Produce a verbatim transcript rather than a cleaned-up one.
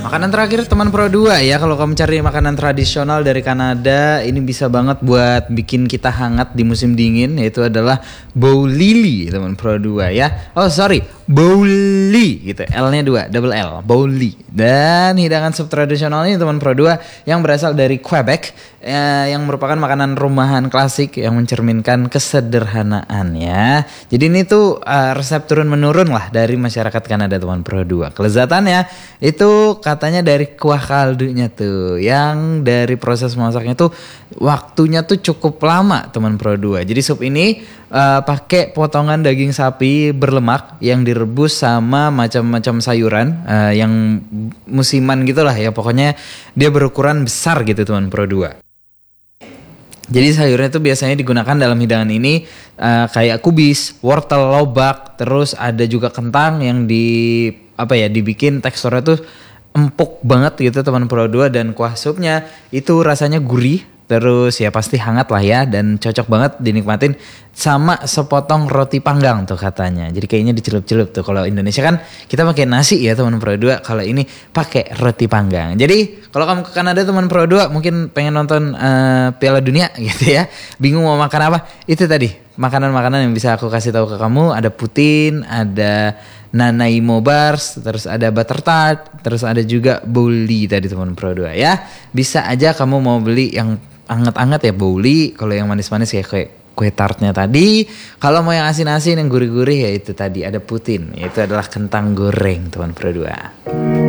Makanan terakhir teman Pro dua ya, kalau kamu cari makanan tradisional dari Kanada, ini bisa banget buat bikin kita hangat di musim dingin, yaitu adalah bowlili teman Pro dua ya. Oh sorry, bowli gitu, L-nya dua, double L, bowli. Dan hidangan sub tradisional ini teman Pro dua yang berasal dari Quebec, eh, yang merupakan makanan rumahan klasik yang mencerminkan kesederhanaan ya. Jadi ini tuh uh, resep turun menurun lah dari masyarakat Kanada teman Pro dua. Kelezatannya itu katanya dari kuah kaldunya tuh, yang dari proses masaknya tuh waktunya tuh cukup lama teman Pro dua. Jadi sup ini uh, pakai potongan daging sapi berlemak yang direbus sama macam-macam sayuran uh, yang musiman gitulah ya, pokoknya dia berukuran besar gitu teman Pro dua. Jadi sayurnya itu biasanya digunakan dalam hidangan ini uh, kayak kubis, wortel, lobak, terus ada juga kentang yang di apa ya dibikin teksturnya tuh empuk banget gitu teman Pro dua, dan kuah supnya itu rasanya gurih, terus ya pasti hangat lah ya, dan cocok banget dinikmatin sama sepotong roti panggang tuh katanya. Jadi kayaknya dicelup-celup tuh. Kalau Indonesia kan kita pakai nasi ya teman Pro dua, kalau ini pakai roti panggang. Jadi kalau kamu ke Kanada teman Pro dua mungkin pengen nonton uh, Piala Dunia gitu ya, bingung mau makan apa, itu tadi makanan-makanan yang bisa aku kasih tahu ke kamu. Ada poutine, ada Nanaimo bars, terus ada butter tart, terus ada juga bowli tadi teman Pro dua ya. Bisa aja kamu mau beli yang anget-anget ya bowli, kalau yang manis-manis kayak kue, kue tartnya tadi. Kalau mau yang asin-asin yang gurih-gurih ya itu tadi ada poutine, yaitu adalah kentang goreng teman Pro dua.